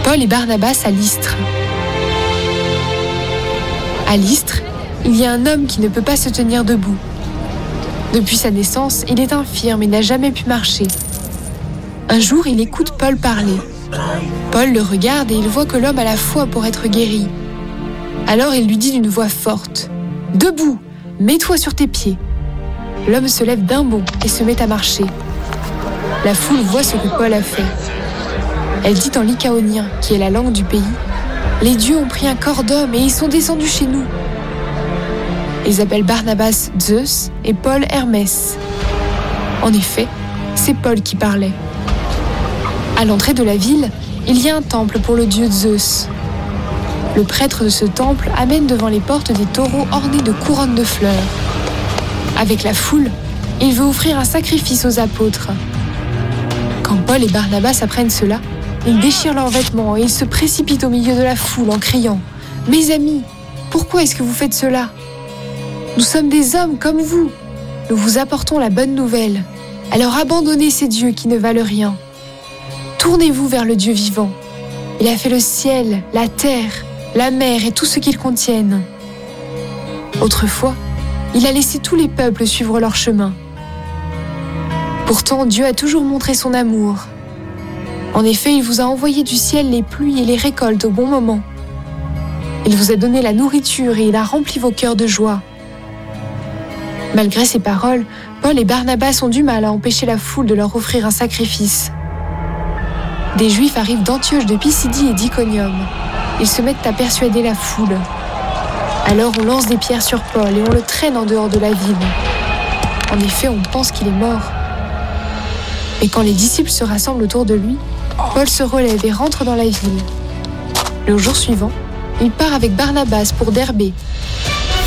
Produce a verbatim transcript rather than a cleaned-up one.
Paul et Barnabas à Lystre. À Lystre, il y a un homme qui ne peut pas se tenir debout. Depuis sa naissance, il est infirme et n'a jamais pu marcher. Un jour, il écoute Paul parler. Paul le regarde et il voit que l'homme a la foi pour être guéri. Alors il lui dit d'une voix forte : « Debout, mets-toi sur tes pieds !» L'homme se lève d'un bond et se met à marcher. La foule voit ce que Paul a fait. Elle dit en lycaonien, qui est la langue du pays : « Les dieux ont pris un corps d'homme et ils sont descendus chez nous. » Ils appellent Barnabas Zeus et Paul Hermès. En effet, c'est Paul qui parlait. À l'entrée de la ville, il y a un temple pour le dieu Zeus. Le prêtre de ce temple amène devant les portes des taureaux ornés de couronnes de fleurs. Avec la foule, il veut offrir un sacrifice aux apôtres. Quand Paul et Barnabas apprennent cela, ils déchirent leurs vêtements et ils se précipitent au milieu de la foule en criant : « Mes amis, pourquoi est-ce que vous faites cela ? Nous sommes des hommes comme vous. Nous vous apportons la bonne nouvelle. Alors abandonnez ces dieux qui ne valent rien. Tournez-vous vers le Dieu vivant. Il a fait le ciel, la terre, la mer et tout ce qu'ils contiennent. Autrefois, il a laissé tous les peuples suivre leur chemin. Pourtant, Dieu a toujours montré son amour. En effet, il vous a envoyé du ciel les pluies et les récoltes au bon moment. Il vous a donné la nourriture et il a rempli vos cœurs de joie. » Malgré ces paroles, Paul et Barnabas ont du mal à empêcher la foule de leur offrir un sacrifice. Des Juifs arrivent d'Antioche, de Pisidie et d'Iconium. Ils se mettent à persuader la foule. Alors on lance des pierres sur Paul et on le traîne en dehors de la ville. En effet, on pense qu'il est mort. Mais quand les disciples se rassemblent autour de lui, Paul se relève et rentre dans la ville. Le jour suivant, il part avec Barnabas pour Derbé.